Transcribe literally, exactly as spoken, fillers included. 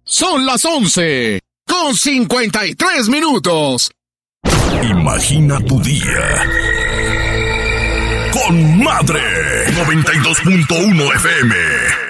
Son las once con cincuenta y tres minutos. Imagina tu día con Madre noventa y dos punto uno F M.